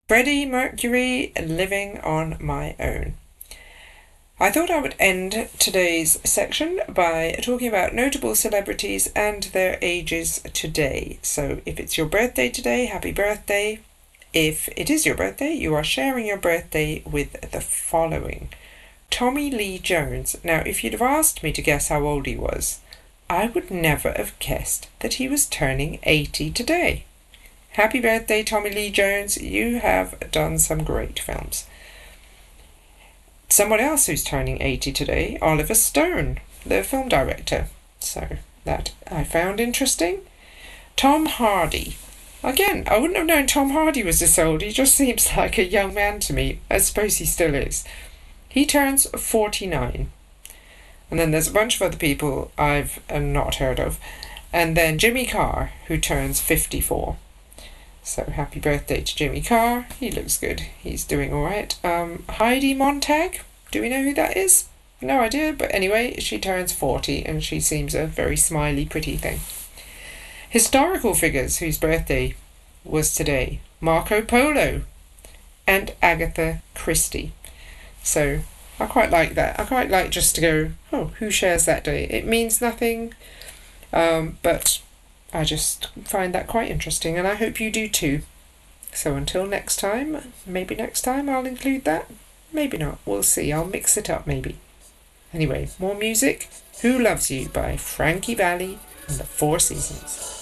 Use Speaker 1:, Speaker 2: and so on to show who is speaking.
Speaker 1: Freddie Mercury, Living on My Own. I thought I would end today's section by talking about notable celebrities and their ages today. So if it's your birthday today, happy birthday. If it is your birthday, you are sharing your birthday with the following. Tommy Lee Jones. Now, if you'd have asked me to guess how old he was, I would never have guessed that he was turning 80 today. Happy birthday, Tommy Lee Jones. You have done some great films. Someone else who's turning 80 today, Oliver Stone, the film director. So that I found interesting. Tom Hardy. Again, I wouldn't have known Tom Hardy was this old. He just seems like a young man to me. I suppose he still is. He turns 49. And then there's a bunch of other people I've not heard of. And then Jimmy Carr, who turns 54. So happy birthday to Jimmy Carr. He looks good. He's doing all right. Heidi Montag. Do we know who that is? No idea. But anyway, she turns 40 and she seems a very smiley, pretty thing. Historical figures whose birthday was today. Marco Polo and Agatha Christie. So I quite like that. I quite like just to go, oh, who shares that day? It means nothing, but I just find that quite interesting, and I hope you do too. So until next time, maybe next time I'll include that. Maybe not. We'll see. I'll mix it up maybe. Anyway, more music. Who Loves You by Frankie Valli and the Four Seasons.